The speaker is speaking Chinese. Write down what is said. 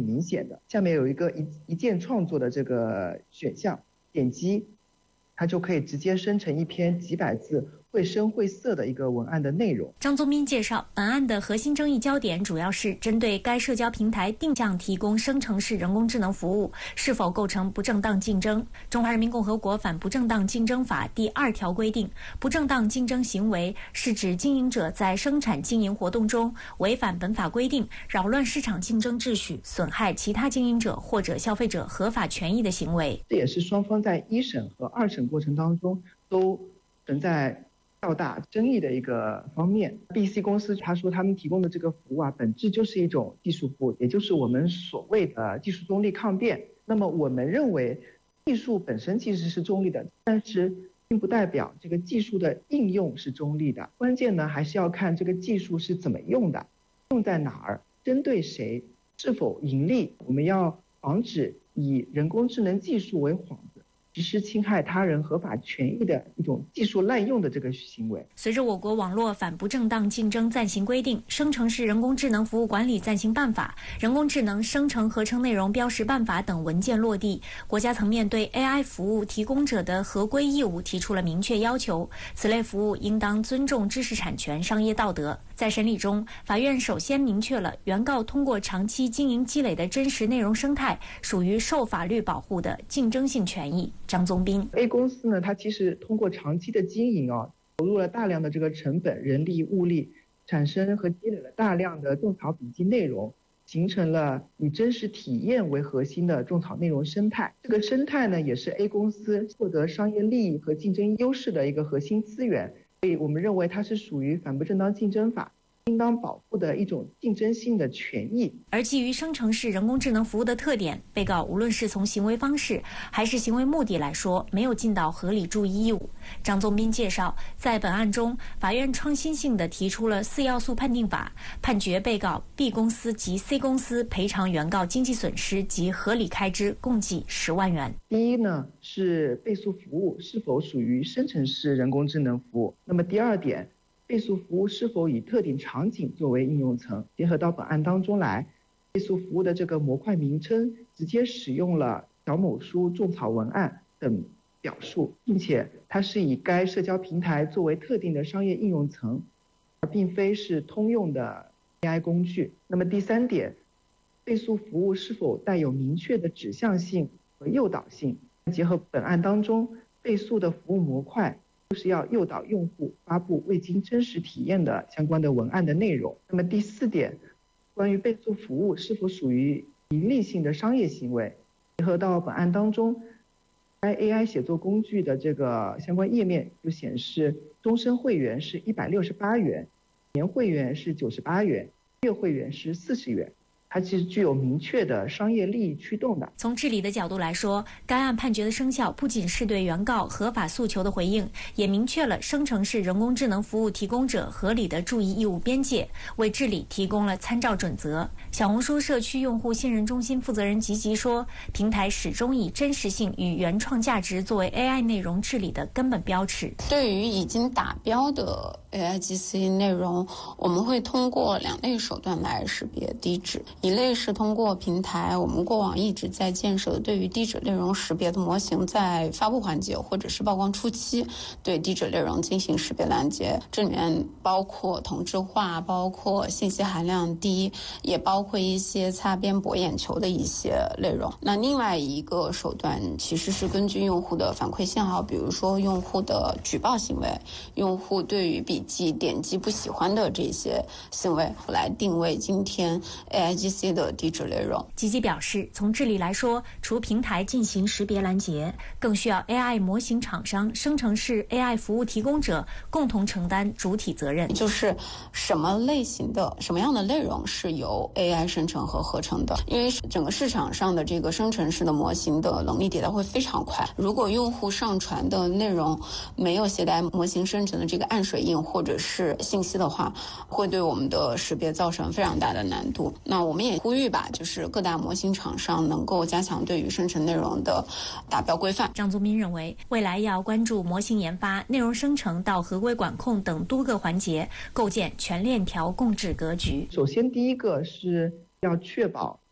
明显的。下面有一个一键创作的这个选项，点击它就可以直接生成一篇几百字绘声绘色的一个文案的内容。 张宗斌介绍，本案的核心争议焦点主要是针对该社交平台定向提供生成式人工智能服务是否构成不正当竞争。中华人民共和国反不正当竞争法第2条规定，不正当竞争行为是指经营者在生产经营活动中违反本法规定，扰乱市场竞争秩序，损害其他经营者或者消费者合法权益的行为。 这也是双方在1审和2审过程当中都存在较大争议的一个方面。 BC 公司他说他们提供的这个服务本质就是一种技术服务，也就是我们所谓的技术中立抗辩。那么我们认为技术本身其实是中立的，但是并不代表这个技术的应用是中立的。关键呢还是要看这个技术是怎么用的，用在哪儿，针对谁，是否盈利。我们要防止以人工智能技术为幌子实施侵害他人合法权益的一种技术滥用的这个行为。 随着我国网络反不正当竞争暂行规定、生成式人工智能服务管理暂行办法、人工智能生成合成内容标识办法等文件落地，国家层面对 AI 服务提供者的合规义务提出了明确要求，此类服务应当尊重知识产权、商业道德。在审理中，法院首先明确了原告通过长期经营积累的真实内容生态属于受法律保护的竞争性权益。张宗斌 A 公司呢，它其实通过长期的经营投入了大量的这个成本、人力、物力，产生和积累了大量的种草笔记内容，形成了以真实体验为核心的种草内容生态。这个生态呢，也是 A 公司获得商业利益和竞争优势的一个核心资源。所以我们认为它是属于反不正当竞争法应当保护的一种竞争性的权益。 而基于生成式人工智能服务的特点，被告无论是从行为方式还是行为目的来说，没有尽到合理注意义务。张宗斌介绍，在本案中，法院创新性地提出了4要素判定法，判决被告 B 公司及 C 公司赔偿原告经济损失及合理开支共计10万元。 第一呢，是倍速服务是否属于生成式人工智能服务。那么第二点，倍速服务是否以特定场景作为应用层。结合到本案当中来，倍速服务的这个模块名称直接使用了小某书种草文案等表述，并且它是以该社交平台作为特定的商业应用层，而并非是通用的 AI 工具。那么第三点，倍速服务是否带有明确的指向性和诱导性。结合本案当中倍速的服务模块就是要诱导用户发布未经真实体验的相关的文案的内容。那么第四点，关于倍速服务是否属于盈利性的商业行为，结合到本案当中，该 AI 写作工具的这个相关页面就显示，终身会员是168元，年会员是98元，月会员是40元。它其实具有明确的商业利益驱动的。 从治理的角度来说，该案判决的生效不仅是对原告合法诉求的回应，也明确了生成式人工智能服务提供者合理的注意义务边界，为治理提供了参照准则。小红书社区用户信任中心负责人吉吉说，平台始终以真实性与原创价值作为 AI 内容治理的根本标尺。 对于已经达标的 AIGC 内容，我们会通过2类手段来识别低质。一类是通过平台我们过往一直在建设的对于低质内容识别的模型，在发布环节或者是曝光初期对低质内容进行识别拦截，这里面包括同质化，包括信息含量低，也包括一些擦边博眼球的一些内容。那另外一个手段其实是根据用户的反馈信号，比如说用户的举报行为，用户对于笔记点击不喜欢的这些行为，来定位今天 AIGC的低质内容。 吉吉表示，从治理来说，除平台进行识别拦截，更需要 AI 模型厂商、生成式 AI 服务提供者共同承担主体责任。 就是什么类型的、什么样的内容是由 AI 生成和合成的？因为整个市场上的这个生成式的模型的能力迭代会非常快，如果用户上传的内容没有携带模型生成的这个暗水印或者是信息的话，会对我们的识别造成非常大的难度。那我们也呼吁吧，就是各大模型厂商能够加强对于生成内容的达标规范。 张宗斌认为，未来要关注模型研发、内容生成到合规管控等多个环节，构建全链条共治格局。 首先，第一个是要确保